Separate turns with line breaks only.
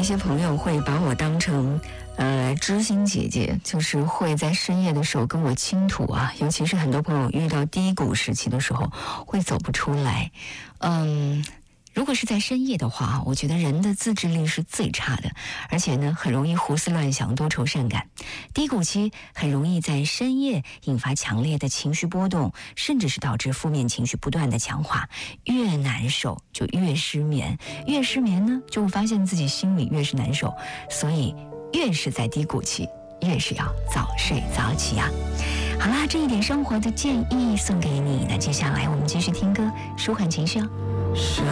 一些朋友会把我当成知心姐姐，就是会在深夜的时候跟我倾吐啊，尤其是很多朋友遇到低谷时期的时候会走不出来。如果是在深夜的话，我觉得人的自制力是最差的，而且呢很容易胡思乱想，多愁善感。低谷期很容易在深夜引发强烈的情绪波动，甚至是导致负面情绪不断的强化，越难受就越失眠，越失眠呢就会发现自己心里越是难受，所以越是在低谷期越是要早睡早起啊。好啦，这一点生活的建议送给你，那接下来我们继续听歌，舒缓情绪哦。